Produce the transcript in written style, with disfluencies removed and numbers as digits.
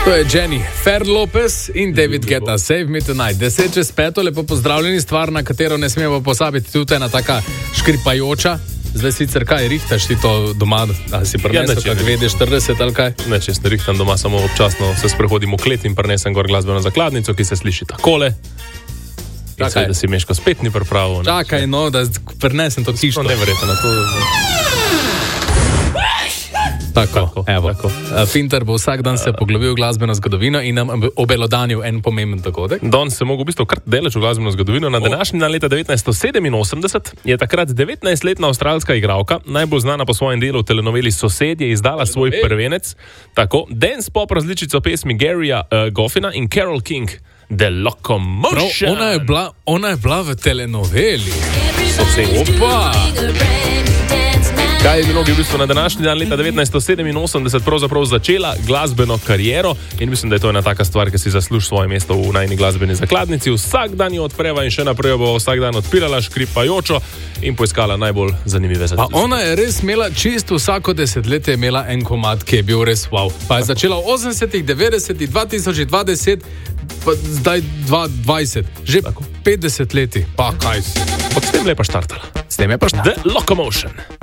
To je Jennifer Lopez in David Guetta, Save Me Tonight. 10:05, lepo pozdravljeni, stvar, na katero ne smemo posabiti, tudi ena taka škripajoča. Zdaj sicer kaj, rihtaš ti to doma, ali si prinesel kak 240 ali kaj? Ne, če ne rihtam doma, samo občasno se sprehodim v klet in prinesem gor glasbeno zakladnico, ki se sliši takole. In se, da si Meško spet ni pripravil. Čakaj, no, da prinesem to tišto. No, neverjetno, na to... Tako, evo. Finter bo vsak dan se poglobil v glasbeno zgodovino in nam obelodanil en pomemben dogodek. Danes se mogo v bistvu kar deleč v glasbeno zgodovino. Na današnji dan leta 1987 je takrat 19-letna avstralska igralka, najbolj znana po svojem delu v telenoveli Sosedje, izdala svoj prvenec, tako, dance pop različico pesmi Garyja Goffina in Carole King, The Locomotion. Prav, ona je bila v telenoveli. Sosedje. Opa! Kaj je bilo v bistvu na današnji dan leta 1987 pravzaprav začela glasbeno kariero in mislim, da je to ena taka stvar, ki si zasluži svoje mesto v najni glasbeni zakladnici. Vsak dan jo odpreva in še naprej bo vsak dan odpirala škripajočo in poiskala najbolj zanimive zadeve. Pa ona je res imela čisto vsako desetletje imela en komad, ki je bil res wow. Pa je začela v 80-ih, 90-ih, 2020, pa zdaj 2020, že tako 50 leti. Pa kaj? Od tem je pa štartala. S tem je pa štartala. The Locomotion.